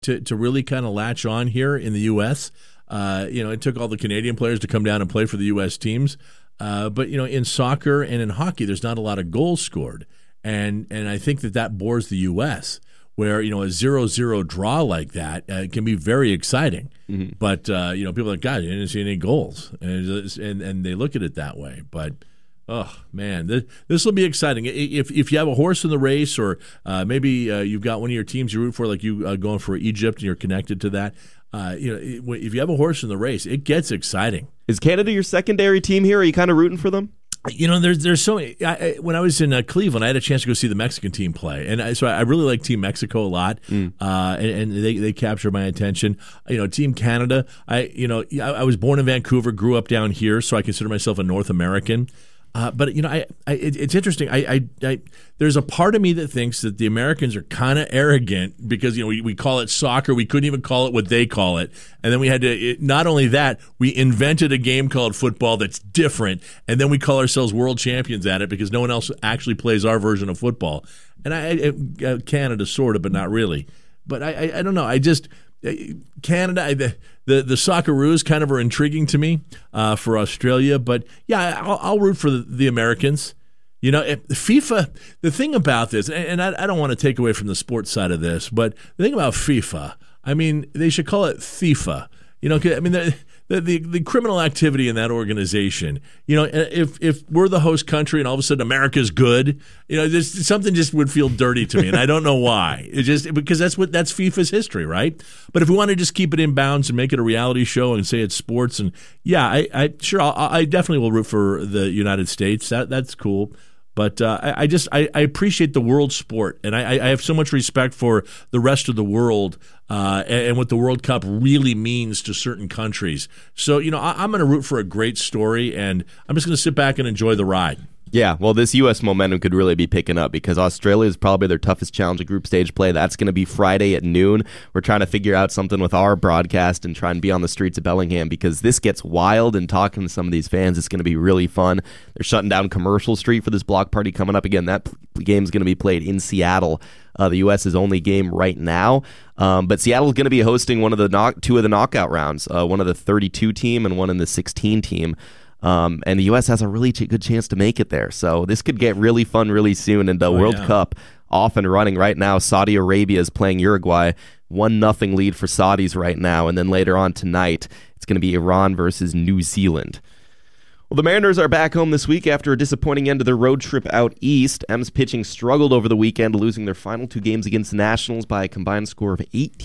to really kind of latch on here in the U.S. It took all the Canadian players to come down and play for the U.S. teams. But in soccer and in hockey, there's not a lot of goals scored. And I think that bores the U.S., where, a 0-0 draw like that can be very exciting. Mm-hmm. But, people are like, God, you didn't see any goals. And they look at it that way. But, oh, man, this will be exciting. If you have a horse in the race, or maybe you've got one of your teams you root for, like you going for Egypt and you're connected to that, if you have a horse in the race, it gets exciting. Is Canada your secondary team here? Are you kind of rooting for them? There's so many. When I was in Cleveland, I had a chance to go see the Mexican team play, and so I really like Team Mexico a lot, and they captured my attention. Team Canada. I was born in Vancouver, grew up down here, so I consider myself a North American. But it's interesting. There's a part of me that thinks that the Americans are kind of arrogant because we call it soccer. We couldn't even call it what they call it, and then we had to. Not only that, we invented a game called football that's different, and then we call ourselves world champions at it because no one else actually plays our version of football. And Canada sort of, but not really. But I don't know. Canada, the Socceroos kind of are intriguing to me for Australia, but yeah, I'll root for the Americans. FIFA, the thing about this, and I don't want to take away from the sports side of this, but the thing about FIFA, they should call it FIFA. The criminal activity in that organization, if we're the host country and all of a sudden America's good, something just would feel dirty to me, and I don't know why. It's just because that's FIFA's history, right? But if we want to just keep it in bounds and make it a reality show and say it's sports, and yeah, I definitely will root for the United States. That's cool. But I appreciate the world sport, and I have so much respect for the rest of the world and what the World Cup really means to certain countries. So, I'm going to root for a great story, and I'm just going to sit back and enjoy the ride. Yeah, well, this U.S. momentum could really be picking up because Australia is probably their toughest challenge at group stage play. That's going to be Friday at noon. We're trying to figure out something with our broadcast and try and be on the streets of Bellingham because this gets wild, and talking to some of these fans, it's going to be really fun. They're shutting down Commercial Street for this block party coming up. Again, that game is going to be played in Seattle. The U.S.'s only game right now. But Seattle's going to be hosting one of the two of the knockout rounds, one of the 32 team and one in the 16 team. And the U.S. has a really good chance to make it there. So this could get really fun really soon. And the World Cup off and running right now. Saudi Arabia is playing Uruguay. 1-0 lead for Saudis right now. And then later on tonight, it's going to be Iran versus New Zealand. Well, the Mariners are back home this week after a disappointing end to their road trip out east. M's pitching struggled over the weekend, losing their final two games against the Nationals by a combined score of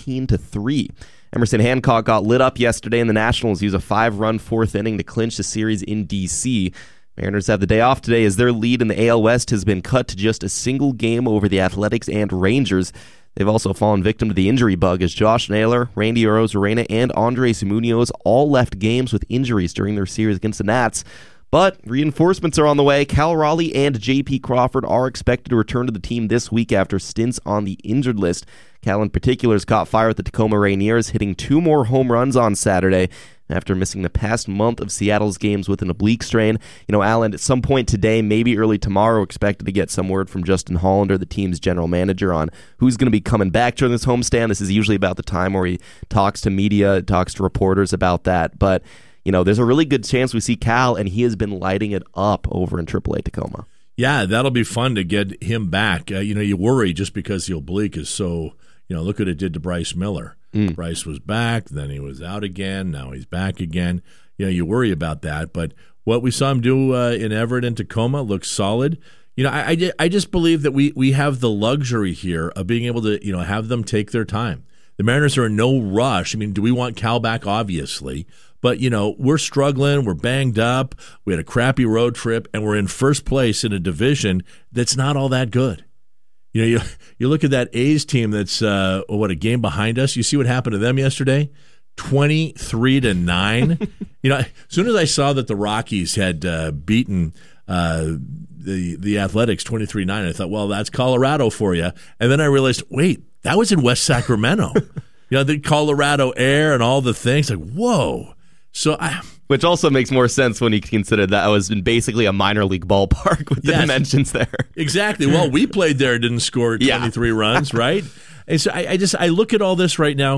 18-3. Emerson Hancock got lit up yesterday, and the Nationals use a 5-run fourth inning to clinch the series in D.C. Mariners have the day off today as their lead in the AL West has been cut to just a single game over the Athletics and Rangers. They've also fallen victim to the injury bug as Josh Naylor, Randy Arozarena, and Andres Munoz all left games with injuries during their series against the Nats. But reinforcements are on the way. Cal Raleigh and J.P. Crawford are expected to return to the team this week after stints on the injured list. Cal in particular has caught fire at the Tacoma Rainiers, hitting 2 more home runs on Saturday after missing the past month of Seattle's games with an oblique strain. Alan, at some point today, maybe early tomorrow, expected to get some word from Justin Hollander, the team's general manager, on who's going to be coming back during this homestand. This is usually about the time where he talks to media, talks to reporters about that. But there's a really good chance we see Cal, and he has been lighting it up over in AAA Tacoma. Yeah, that'll be fun to get him back. You worry just because the oblique is so, look what it did to Bryce Miller. Bryce was back, then he was out again, now he's back again. You worry about that. But what we saw him do in Everett and Tacoma looks solid. I just believe that we have the luxury here of being able to, have them take their time. The Mariners are in no rush. Do we want Cal back? Obviously. But, we're struggling. We're banged up. We had a crappy road trip, and we're in first place in a division that's not all that good. You look at that A's team that's, a game behind us. You see what happened to them yesterday? 23-9. As soon as I saw that the Rockies had beaten the Athletics 23-9, I thought, well, that's Colorado for you. And then I realized, wait, that was in West Sacramento. The Colorado air and all the things. Like, whoa. So Which also makes more sense when you consider that was basically a minor league ballpark with the dimensions there. Exactly. Well, we played there and didn't score 23 runs, right? And so I look at all this right now.